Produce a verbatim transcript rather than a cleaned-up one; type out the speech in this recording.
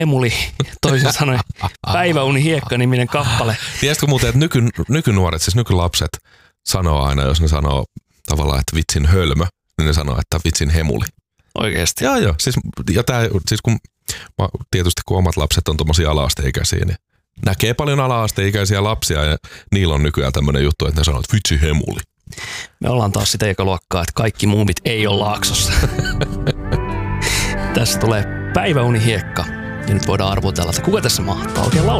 Hemuli, toisin sanoen Päiväunihiekka-niminen kappale. Tiesitkö muuten, että nyky, nykynuoret, siis nykylapset sanoo aina, jos ne sanoo tavallaan, että vitsin hölmö, niin ne sanoo, että vitsin hemuli. Oikeesti? Joo, joo. Siis, ja tää, siis kun, tietysti kun omat lapset on tommosia ala-asteikäisiä, niin näkee paljon ala-asteikäisiä lapsia ja niillä on nykyään tämmönen juttu, että ne sanoo, että vitsi hemuli. Me ollaan taas sitä ekaluokkaa, että kaikki muumit ei ole Laaksossa. Tässä tulee Päiväunihiekka ja nyt voidaan arvotella, että kuka tässä mahtaa oikein laulaa.